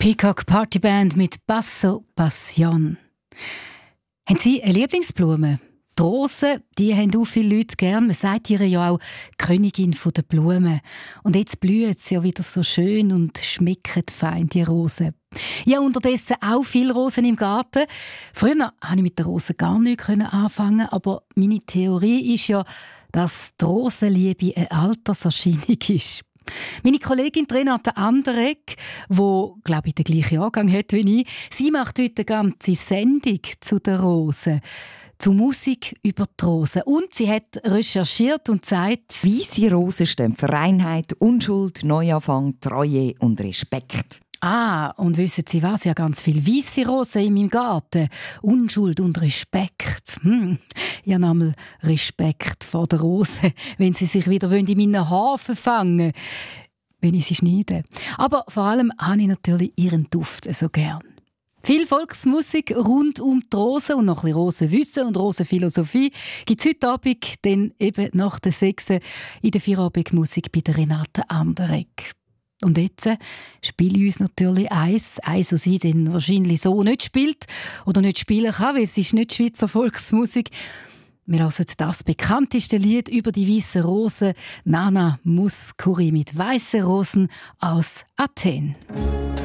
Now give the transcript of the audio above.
Peacock Partyband mit Basso Passion. Haben Sie eine Lieblingsblume? Die Rosen, die haben auch viele Leute gern. Man sagt ihr ja auch Königin der Blumen. Und jetzt blühen sie ja wieder so schön und schmecken fein, die Rosen. Ja, unterdessen auch viele Rosen im Garten. Früher konnte ich mit den Rosen gar nichts anfangen, aber meine Theorie ist ja, dass die Rosenliebe eine Alterserscheinung ist. Meine Kollegin Renate Anderegg, die, glaube ich, den gleichen Jahrgang hat wie ich, sie macht heute eine ganze Sendung zu den Rosen, zu Musik über die Rosen. Und sie hat recherchiert und sagt, weisse Rosen stehen für Reinheit, Unschuld, Neuanfang, Treue und Respekt. Und wissen Sie was? Ich habe ganz viele weisse Rosen in meinem Garten. Unschuld und Respekt. Ich habe einmal Respekt vor der Rose, wenn sie sich wieder in meinen Haaren fangen, wenn ich sie schneide. Aber vor allem habe ich natürlich ihren Duft so gern. Viel Volksmusik rund um die Rosen und noch ein bisschen Rosenwissen und Rosenphilosophie gibt es heute Abend, dann eben nach der 6 in der Feierabendmusik bei der Renate Anderegg. Und jetzt spiele ich uns natürlich eins, das sie dann wahrscheinlich so nicht spielt oder nicht spielen kann, weil es ist nicht Schweizer Volksmusik. Wir hören das bekannteste Lied über die weißen Rosen, Nana Mouskouri mit weißen Rosen aus Athen.